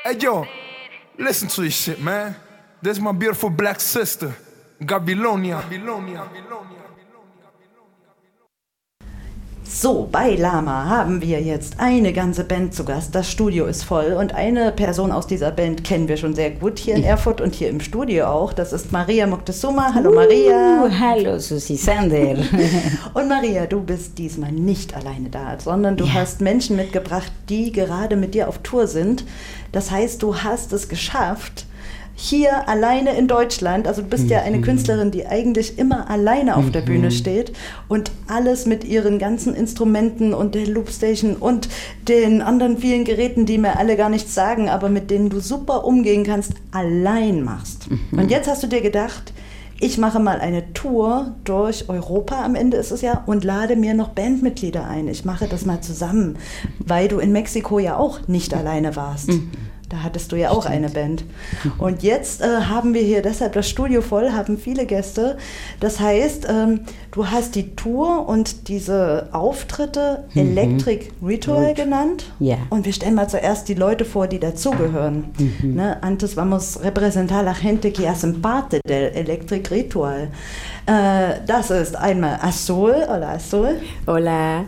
Hey yo, listen to this shit, man. This is my beautiful black sister, Gabilonia. So, bei Lama haben wir jetzt eine ganze Band zu Gast. Das Studio ist voll und eine Person aus dieser Band kennen wir schon sehr gut hier in Erfurt und hier im Studio auch. Das ist Maria Moctezuma. Hallo Maria. Hallo Susi Sander. Und Maria, du bist diesmal nicht alleine da, sondern du hast Menschen mitgebracht, die gerade mit dir auf Tour sind. Das heißt, du hast es geschafft, hier alleine in Deutschland, also du bist ja eine Künstlerin, die eigentlich immer alleine auf der Bühne steht und alles mit ihren ganzen Instrumenten und der Loopstation und den anderen vielen Geräten, die mir alle gar nichts sagen, aber mit denen du super umgehen kannst, allein machst. Und jetzt hast du dir gedacht, ich mache mal eine Tour durch Europa, am Ende ist es ja, und lade mir noch Bandmitglieder ein. Ich mache das mal zusammen, weil du in Mexiko ja auch nicht alleine warst. Da hattest du ja auch eine Band. Und jetzt haben wir hier deshalb das Studio voll, haben viele Gäste. Das heißt, du hast die Tour und diese Auftritte Electric Ritual genannt. Ja. Und wir stellen mal zuerst die Leute vor, die dazugehören. Ne? Antes vamos a representar la gente que hacen parte del Electric Ritual. Das ist einmal Azul. Hola, Azul. Hola,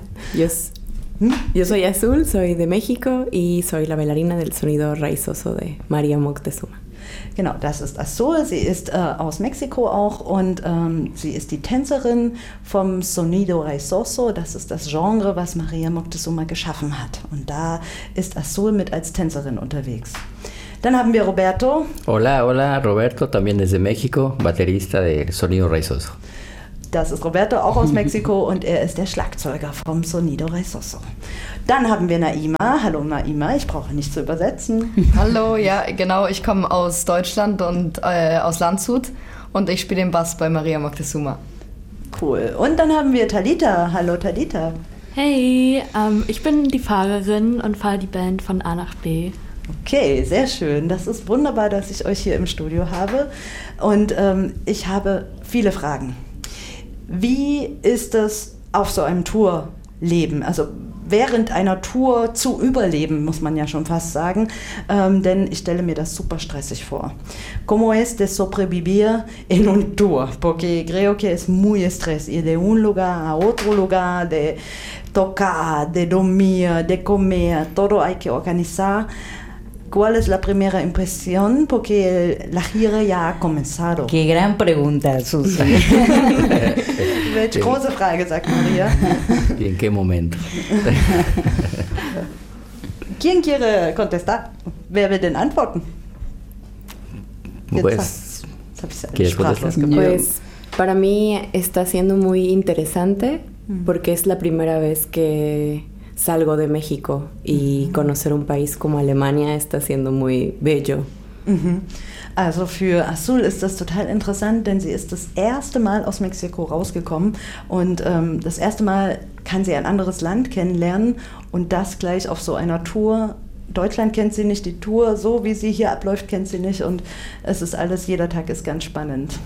yo soy Azul, soy de México y soy la bailarina del sonido raizoso de Maria Moctezuma. Genau, das ist Azul. Sie ist aus Mexiko auch und sie ist die Tänzerin vom Sonido Raizoso. Das ist das Genre, was Maria Moctezuma geschaffen hat. Und da ist Azul mit als Tänzerin unterwegs. Dann haben wir Roberto. Hola, Roberto, también desde México, baterista del Sonido Raizoso. Das ist Roberto, auch aus Mexiko, und er ist der Schlagzeuger vom Sonido Raizoso. Dann haben wir Naima. Hallo Naima, ich brauche nicht zu übersetzen. Hallo, ja genau, ich komme aus Deutschland und aus Landshut und ich spiele den Bass bei Maria Moctezuma. Cool. Und dann haben wir Talita. Hallo Talita. Hey, ich bin die Fahrerin und fahre die Band von A nach B. Okay, sehr schön. Das ist wunderbar, dass ich euch hier im Studio habe. Und ich habe viele Fragen. Wie ist es auf so einem Tourleben? Also während einer Tour zu überleben, muss man ja schon fast sagen, denn ich stelle mir das super stressig vor. ¿Cómo es de sobrevivir en un tour? Porque creo que es muy estrés ir de un lugar a otro lugar, de tocar, de dormir, de comer, todo hay que organizar. ¿Cuál es la primera impresión? Porque la gira ya ha comenzado. Qué gran pregunta, Susi. Welche große Frage, sagt Maria. ¿Y en qué momento? ¿Quién quiere contestar? Wer will denn antworten? Pues, ¿Quieres contestar? Pues para mí está siendo muy interesante porque es la primera vez que salgo de México y conocer un país como Alemania está siendo muy bello. Also für Azul ist das total interessant, denn sie ist das erste Mal aus Mexiko rausgekommen und das erste Mal kann sie ein anderes Land kennenlernen und das gleich auf so einer Tour. Deutschland kennt sie nicht, die Tour, so wie sie hier abläuft, kennt sie nicht und es ist alles, jeder Tag ist ganz spannend.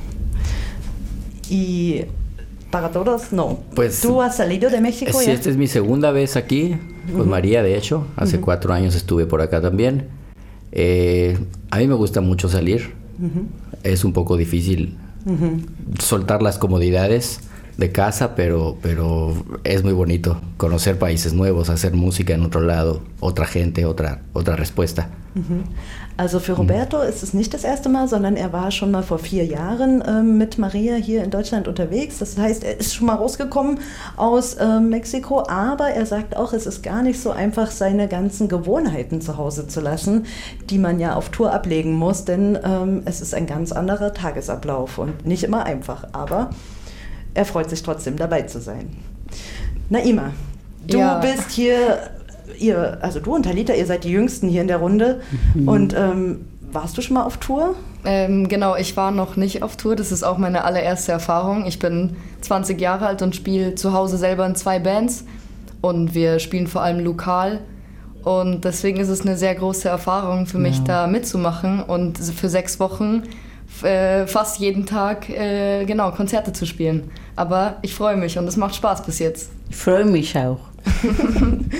Y para todos, no. Pues, ¿Tú has salido de México sí, ya? esta es mi segunda vez aquí, con María, de hecho. Hace 4 años estuve por acá también. A mí me gusta mucho salir. Es un poco difícil soltar las comodidades de casa, pero es muy bonito conocer países nuevos, hacer música en otro lado, otra gente, otra respuesta. Also für Roberto ist es nicht das erste Mal, sondern er war schon mal vor 4 Jahren mit Maria hier in Deutschland unterwegs. Das heißt, er ist schon mal rausgekommen aus Mexiko, aber er sagt auch, es ist gar nicht so einfach, seine ganzen Gewohnheiten zu Hause zu lassen, die man ja auf Tour ablegen muss, denn es ist ein ganz anderer Tagesablauf und nicht immer einfach, aber er freut sich trotzdem, dabei zu sein. Naima, du bist hier... Also du und Talita, ihr seid die Jüngsten hier in der Runde. Und warst du schon mal auf Tour? Genau, ich war noch nicht auf Tour. Das ist auch meine allererste Erfahrung. Ich bin 20 Jahre alt und spiele zu Hause selber in 2 Bands. Und wir spielen vor allem lokal. Und deswegen ist es eine sehr große Erfahrung für mich, da mitzumachen und für 6 Wochen fast jeden Tag Konzerte zu spielen. Aber ich freue mich und es macht Spaß bis jetzt. Ich freue mich auch.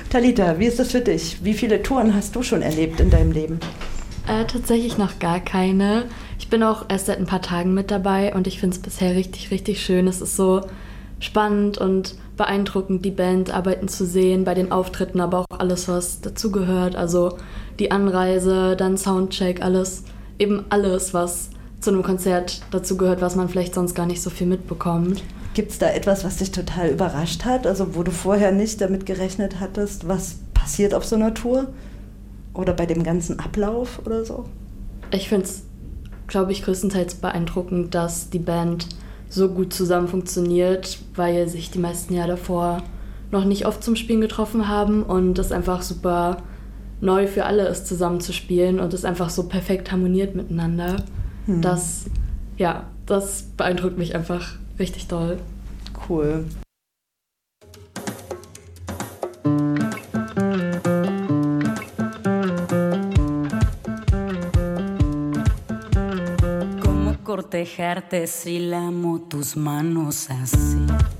Talita, wie ist das für dich? Wie viele Touren hast du schon erlebt in deinem Leben? Tatsächlich noch gar keine. Ich bin auch erst seit ein paar Tagen mit dabei und ich finde es bisher richtig, richtig schön. Es ist so spannend und beeindruckend, die Band arbeiten zu sehen, bei den Auftritten, aber auch alles, was dazugehört. Also die Anreise, dann Soundcheck, alles, was zu einem Konzert dazugehört, was man vielleicht sonst gar nicht so viel mitbekommt. Gibt es da etwas, was dich total überrascht hat? Also wo du vorher nicht damit gerechnet hattest, was passiert auf so einer Tour? Oder bei dem ganzen Ablauf oder so? Ich finde es, glaube ich, größtenteils beeindruckend, dass die Band so gut zusammen funktioniert, weil sich die meisten Jahre davor noch nicht oft zum Spielen getroffen haben und das einfach super neu für alle ist, zusammen zu spielen und es einfach so perfekt harmoniert miteinander. Das beeindruckt mich einfach richtig doll. Cool. Cortejarte si lamo tus manos así.